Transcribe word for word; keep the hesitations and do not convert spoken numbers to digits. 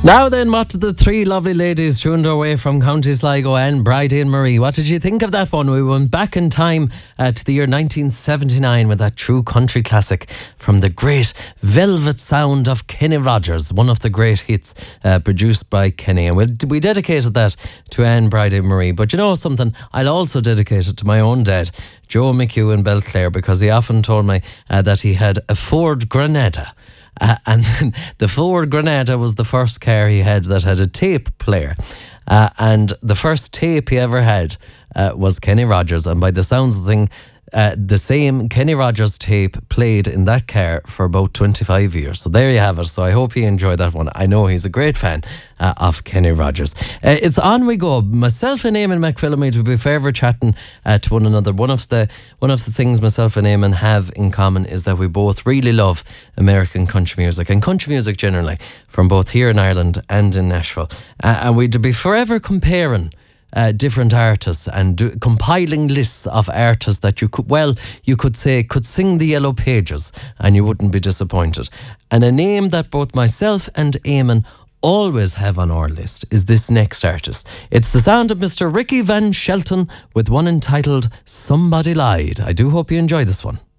Now then, what did the three lovely ladies tuned our way from County Sligo and Bridie and Marie, what did you think of that one? We went back in time uh, to the year nineteen seventy-nine with that true country classic from the great velvet sound of Kenny Rogers, one of the great hits uh, produced by Kenny. And we, we dedicated that to Anne, Bridie and Marie. But you know something? I'll also dedicate it to my own dad, Joe McHugh in Belclare, because he often told me uh, that he had a Ford Granada. Uh, and the Ford Granada was the first car he had that had a tape player. Uh, and the first tape he ever had uh, was Kenny Rogers. And by the sounds of the thing, uh, the same Kenny Rogers tape played in that car for about twenty-five years. So there you have it. So I hope he enjoyed that one. I know he's a great fan uh, of Kenny Rogers. Uh, it's on we go. Myself and Eamon McPhillamy will be forever chatting uh, to one another. One of the one of the things myself and Eamon have in common is that we both really love American country music and country music generally, from both here in Ireland and in Nashville. Uh, and we'd be forever comparing Uh, different artists and do, compiling lists of artists that you could, well, you could say could sing the Yellow Pages and you wouldn't be disappointed. And a name that both myself and Eamon always have on our list is this next artist. It's the sound of Mister Ricky Van Shelton with one entitled Somebody Lied. I do hope you enjoy this one.